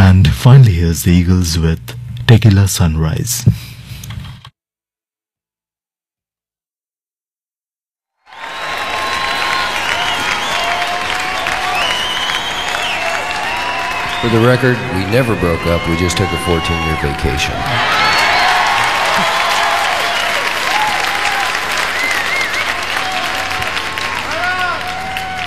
And finally, here's the Eagles with Tequila Sunrise. For the record, we never broke up, we just took a 14-year vacation.